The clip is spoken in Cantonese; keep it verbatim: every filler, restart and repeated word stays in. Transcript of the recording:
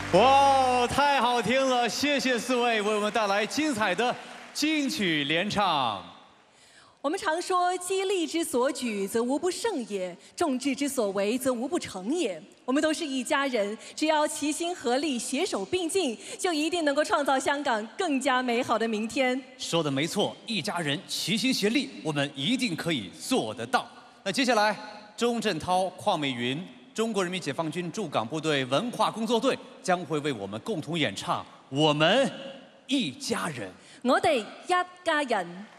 哇，太好听了！谢谢四位为我们带来精彩的金曲联唱。 我们常说“激励之所举，则无不胜也；众志之所为，则无不成也”。我们都是一家人，只要齐心合力、携手并进，就一定能够创造香港更加美好的明天。 说的没错，一家人齐心协力，我们一定可以做得到。那接下来，钟镇涛、邝美云。 中国人民解放军驻港部队文化工作队将会为我们共同演唱《我们一家人》。 我哋一家人。